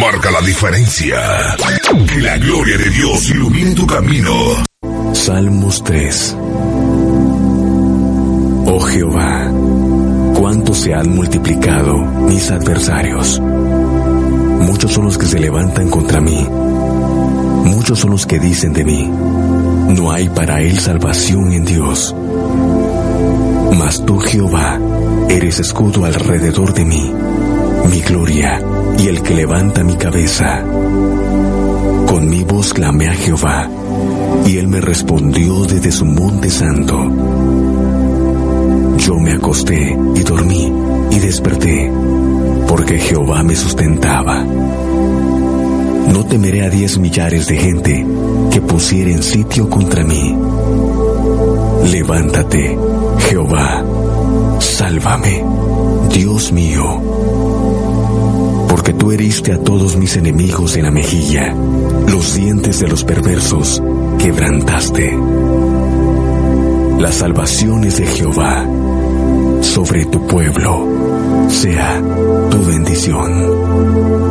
marca la diferencia. Que la gloria de Dios ilumine tu camino. Salmos 3. Oh Jehová, cuánto se han multiplicado mis adversarios. Muchos son los que se levantan contra mí. Muchos son los que dicen de mí: no hay para él salvación en Dios. Mas tú, Jehová, eres escudo alrededor de mí, mi gloria y el que levanta mi cabeza. Con mi voz clamé a Jehová, y él me respondió desde su monte santo. Yo me acosté y dormí y desperté, porque Jehová me sustentaba. No temeré a 10 millares de gente que pusieren sitio contra mí. Levántate, Jehová, sálvame, Dios mío. Porque tú heriste a todos mis enemigos en la mejilla, los dientes de los perversos quebrantaste. Las salvaciones de Jehová sobre tu pueblo, sea tu bendición.